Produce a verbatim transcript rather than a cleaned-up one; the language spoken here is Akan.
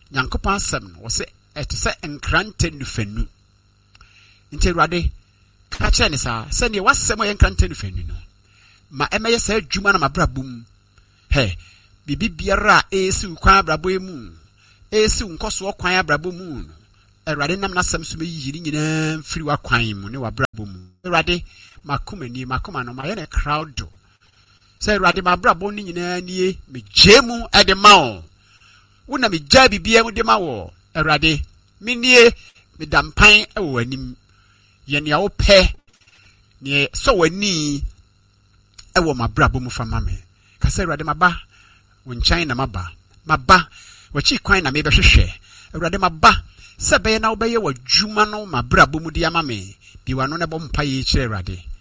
Nyankopɔn asɛm no wɔ sɛ ɛte sɛ nkrante nufanu nti Awurade ka kyerɛ ne saa sɛ ne wasɛm yɛ nkrante nufanu no ma ɛmɛyɛ sɛ adwuma na mabrabɔ mu he bibi biara esi kwan abrabɔ mu esi nkoso kwan abrabɔ mu Awurade nam nasɛm so meyi nyina mfiri wa kwan mu ne wabrabɔ mu Awurade makoma ni makoma no ma yɛ ne crowd sɛ Awurade mabrabɔ ni nyina nie me gyemu ade ma wo wona me gya bibia mu de ma wo Awurade me nie me dampan ɛwɔ anim yɛ ne wo pɛ ne so wani ɛwɔ mabrabɔ mu fama me ka sɛ Awurade maba wo nkyɛn na maba maba wachi kwan na me bɛhwehwɛ Awurade maba sɛ bɛyɛ na wobɛyɛ w'adwuma no mabrabɔ mu de ama me bi wano na bɔ mpa yi kyerɛ Awurade